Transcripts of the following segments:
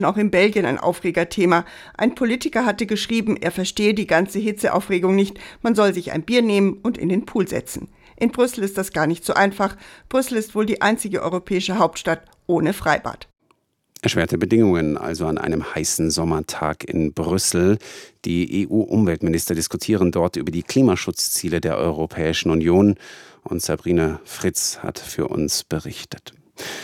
Auch in Belgien ein Aufregerthema. Ein Politiker hatte geschrieben, er verstehe die ganze Hitzeaufregung nicht, man soll sich ein Bier nehmen und in den Pool setzen. In Brüssel ist das gar nicht so einfach. Brüssel ist wohl die einzige europäische Hauptstadt ohne Freibad. Erschwerte Bedingungen also an einem heißen Sommertag in Brüssel. Die EU-Umweltminister diskutieren dort über die Klimaschutzziele der Europäischen Union. Und Sabrina Fritz hat für uns berichtet.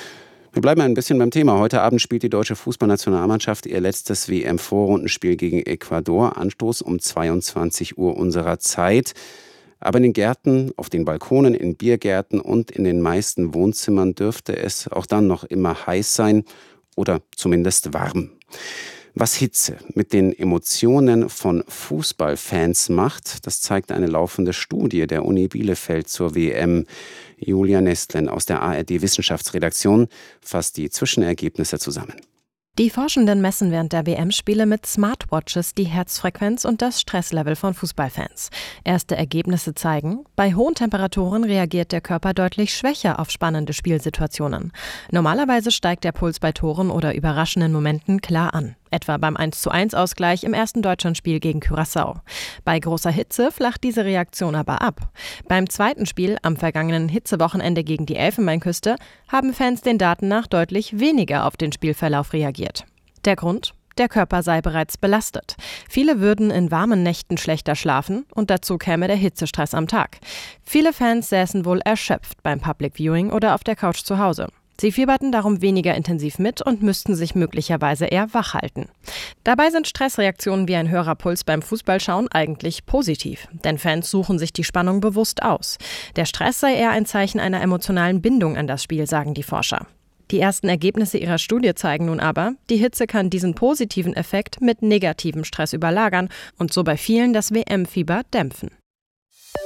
Wir bleiben ein bisschen beim Thema. Heute Abend spielt die deutsche Fußballnationalmannschaft ihr letztes WM-Vorrundenspiel gegen Ecuador. Anstoß um 22 Uhr unserer Zeit. Aber in den Gärten, auf den Balkonen, in Biergärten und in den meisten Wohnzimmern dürfte es auch dann noch immer heiß sein oder zumindest warm. Was Hitze mit den Emotionen von Fußballfans macht, das zeigt eine laufende Studie der Uni Bielefeld zur WM. Julia Nestlen aus der ARD-Wissenschaftsredaktion fasst die Zwischenergebnisse zusammen. Die Forschenden messen während der WM-Spiele mit Smartwatches die Herzfrequenz und das Stresslevel von Fußballfans. Erste Ergebnisse zeigen, bei hohen Temperaturen reagiert der Körper deutlich schwächer auf spannende Spielsituationen. Normalerweise steigt der Puls bei Toren oder überraschenden Momenten klar an. Etwa beim 1:1-Ausgleich im ersten Deutschlandspiel gegen Curaçao. Bei großer Hitze flacht diese Reaktion aber ab. Beim zweiten Spiel am vergangenen Hitzewochenende gegen die Elfenbeinküste haben Fans den Daten nach deutlich weniger auf den Spielverlauf reagiert. Der Grund? Der Körper sei bereits belastet. Viele würden in warmen Nächten schlechter schlafen und dazu käme der Hitzestress am Tag. Viele Fans säßen wohl erschöpft beim Public Viewing oder auf der Couch zu Hause. Sie fieberten darum weniger intensiv mit und müssten sich möglicherweise eher wach halten. Dabei sind Stressreaktionen wie ein höherer Puls beim Fußballschauen eigentlich positiv, denn Fans suchen sich die Spannung bewusst aus. Der Stress sei eher ein Zeichen einer emotionalen Bindung an das Spiel, sagen die Forscher. Die ersten Ergebnisse ihrer Studie zeigen nun aber, die Hitze kann diesen positiven Effekt mit negativem Stress überlagern und so bei vielen das WM-Fieber dämpfen.